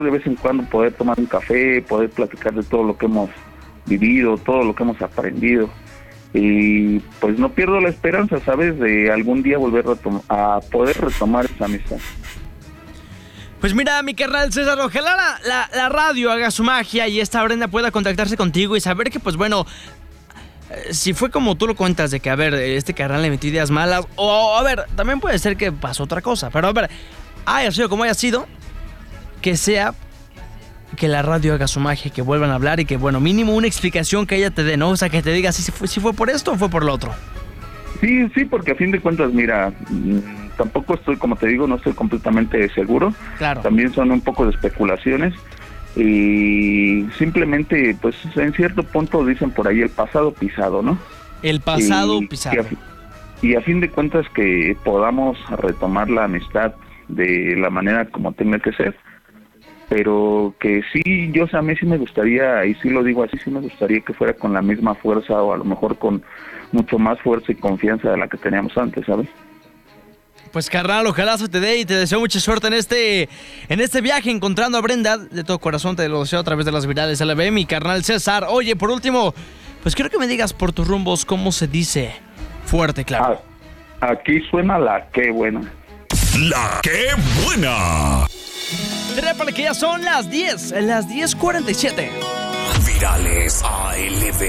de vez en cuando poder tomar un café, poder platicar de todo lo que hemos vivido, todo lo que hemos aprendido. Y pues no pierdo la esperanza, ¿sabes?, de algún día volver a poder retomar esa amistad. Pues mira, mi carnal César, ojalá la radio haga su magia y esta Brenda pueda contactarse contigo y saber que, pues bueno, si fue como tú lo cuentas, de que, a ver, este carnal le metió ideas malas, o a ver, también puede ser que pasó otra cosa, pero a ver, haya sido como haya sido, que sea que la radio haga su magia, que vuelvan a hablar y que, bueno, mínimo una explicación que ella te dé, ¿no? O sea, que te diga si fue por esto o fue por lo otro. Sí, porque a fin de cuentas, mira, tampoco estoy, como te digo, no estoy completamente seguro. Claro. También son un poco de especulaciones y simplemente, pues, en cierto punto dicen por ahí el pasado pisado, ¿no? El pasado pisado. Y a fin de cuentas que podamos retomar la amistad de la manera como tenga que ser, pero que sí, yo, o sea, a mí sí me gustaría, y sí lo digo así, sí me gustaría que fuera con la misma fuerza o a lo mejor con mucho más fuerza y confianza de la que teníamos antes, ¿sabes? Pues carnal, ojalá se te dé y te deseo mucha suerte en este viaje encontrando a Brenda. De todo corazón te lo deseo a través de las virales LB, mi carnal César. Oye, por último, pues quiero que me digas por tus rumbos cómo se dice fuerte, claro. Aquí suena la qué buena. La qué buena. Trépale que ya son las 10:47. Virales ALB.